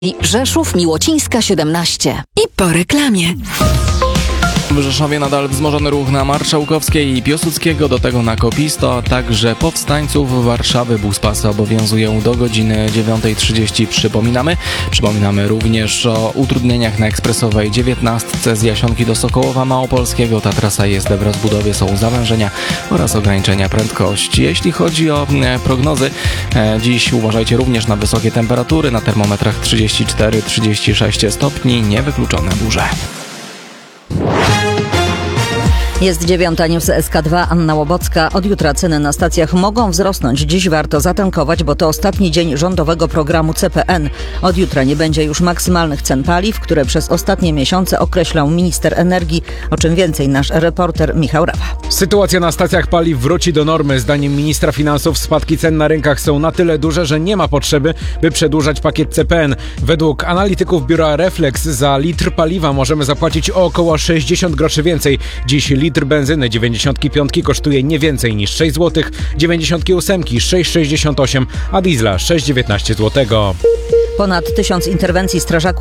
Rzeszów, Miłocińska 17. I po reklamie. W Rzeszowie nadal wzmożony ruch na Marszałkowskiej i Piłsudskiego, do tego na Kopisto, a także powstańców Warszawy. Buspasy obowiązują do godziny 9:30. Przypominamy również o utrudnieniach na ekspresowej 19 z Jasionki do Sokołowa Małopolskiego. Ta trasa jest w rozbudowie, są zawężenia oraz ograniczenia prędkości. Jeśli chodzi o prognozy, dziś uważajcie również na wysokie temperatury. Na termometrach 34-36 stopni, niewykluczone burze. Jest 9, news SK2, Anna Łobocka. Od jutra ceny na stacjach mogą wzrosnąć. Dziś warto zatankować, bo to ostatni dzień rządowego programu CPN. Od jutra nie będzie już maksymalnych cen paliw, które przez ostatnie miesiące określał minister energii. O czym więcej nasz reporter Michał Rawa. Sytuacja na stacjach paliw wróci do normy. Zdaniem ministra finansów spadki cen na rynkach są na tyle duże, że nie ma potrzeby, by przedłużać pakiet CPN. Według analityków biura Reflex za litr paliwa możemy zapłacić o około 60 groszy więcej. Dziś litr benzyny 95 kosztuje nie więcej niż 6 zł, 98 6,68, a diesla 6,19 zł. Ponad 1000 interwencji strażaków